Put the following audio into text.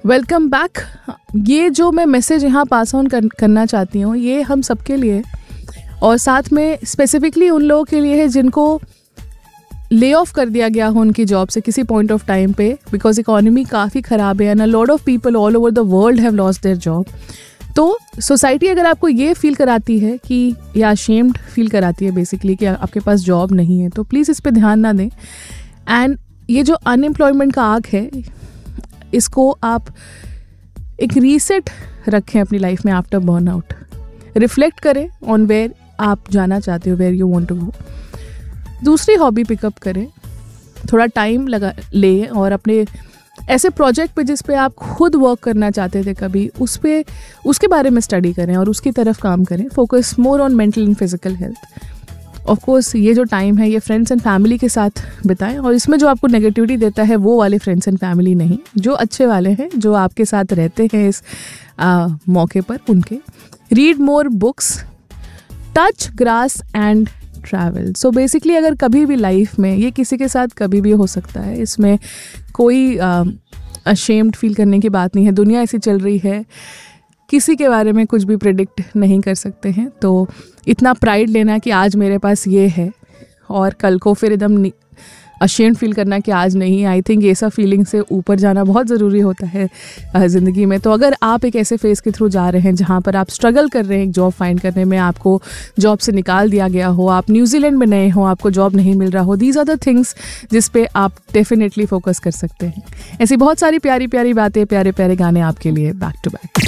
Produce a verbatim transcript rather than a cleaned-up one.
Welcome back. ये जो मैं मैसेज यहाँ पास ऑन कर, करना चाहती हूँ ये हम सबके लिए और साथ में स्पेसिफिकली उन लोगों के लिए है जिनको ले ऑफ कर दिया गया हो उनकी जॉब से किसी पॉइंट ऑफ टाइम पे, बिकॉज इकोनॉमी काफ़ी ख़राब है and a lot of people all over the world have lost their job. तो सोसाइटी अगर आपको ये फील कराती है कि या अशेम्ड फील कराती है बेसिकली कि आपके पास जॉब नहीं है, तो प्लीज़ इस पर ध्यान ना दें। एंड ये जो अनएम्प्लॉयमेंट का आग है इसको आप एक रीसेट रखें अपनी लाइफ में आफ्टर बर्नआउट। रिफ्लेक्ट करें ऑन वेयर आप जाना चाहते हो, where you want to go. दूसरी हॉबी पिकअप करें, थोड़ा टाइम लगा ले और अपने ऐसे प्रोजेक्ट पे जिस पे आप खुद वर्क करना चाहते थे कभी, उस पे उसके बारे में स्टडी करें और उसकी तरफ काम करें। Focus more on mental and physical health. Of course ये जो टाइम है ये फ्रेंड्स एंड फैमिली के साथ बिताएं और इसमें जो आपको नेगेटिविटी देता है वो वाले फ्रेंड्स एंड फैमिली नहीं, जो अच्छे वाले हैं जो आपके साथ रहते हैं इस आ, मौके पर उनके। Read more books, touch grass and travel. So basically अगर कभी भी लाइफ में, ये किसी के साथ कभी भी हो सकता है, इसमें कोई अशेम्ड फील करने की बात नहीं है। दुनिया ऐसी चल रही है, किसी के बारे में कुछ भी प्रेडिक्ट नहीं कर सकते हैं। तो इतना प्राइड लेना कि आज मेरे पास ये है और कल को फिर एकदम अशेम्ड फील करना कि आज नहीं, आई थिंक ये सब फीलिंग से ऊपर जाना बहुत ज़रूरी होता है ज़िंदगी में। तो अगर आप एक ऐसे फेज़ के थ्रू जा रहे हैं जहाँ पर आप स्ट्रगल कर रहे हैं एक जॉब फाइंड करने में, आपको जॉब से निकाल दिया गया हो, आप न्यूजीलैंड में नए हो, आपको जॉब नहीं मिल रहा हो, दीज आर द थिंग्स जिस पे आप डेफिनेटली फोकस कर सकते हैं। ऐसी बहुत सारी प्यारी प्यारी बातें, प्यारे प्यारे गाने आपके लिए बैक टू बैक।